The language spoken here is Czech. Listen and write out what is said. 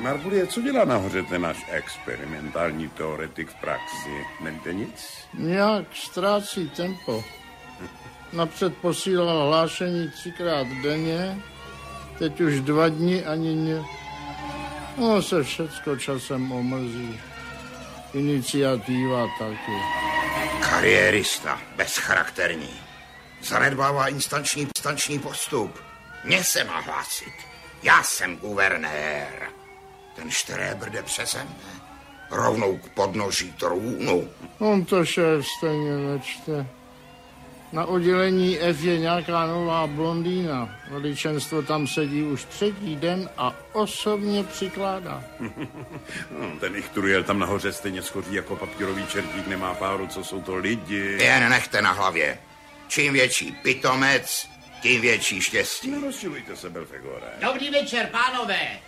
Marbulie, co dělá nahoře ten náš experimentální teoretik v praxi? Nevíte nic? Nějak ztrácí tempo. Napřed posílal hlášení 3krát denně, teď už 2 dny ani ne. No se všecko časem omrzí. Iniciativa taky. Kariérista, bezcharakterní. Zanedbává instanční postup. Mně se má hlásit. Já jsem guvernér. Ten Štréber jde přeze mne. Rovnou k podnoží trůnu. On to šéf stejně nečte. Na oddělení F je nějaká nová blondýna. Veličenstvo tam sedí už 3. den a osobně přikládá. Ten Ichturiel tam nahoře stejně schoří jako papírový čertík, nemá páru, co jsou to lidi. Jen nechte na hlavě. Čím větší pitomec, tím větší štěstí. Nerozčilujte se, Belfegore. Dobrý večer, pánové.